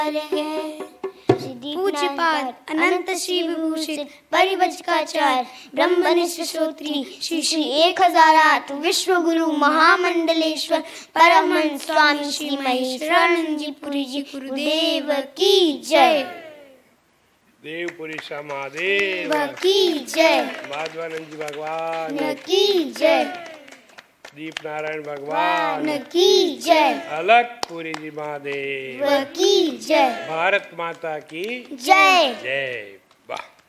पूज्यपाद अनंत श्री विभूषित परिवज्रकाचार्य ब्रह्मनिष्ठ श्रोत्री श्री श्री 1008 विश्व गुरु महामंडलेश्वर परमहंस स्वामी श्री महेश्वरानंद जी पुरी जी गुरुदेव की जय। देवपुरी महादेव की जय। माधवानंद जी भगवान की जय। दीप नारायण भगवान की जय। अलगपुरी जी महादेव की जय। भारत माता की जय। जय। वाह।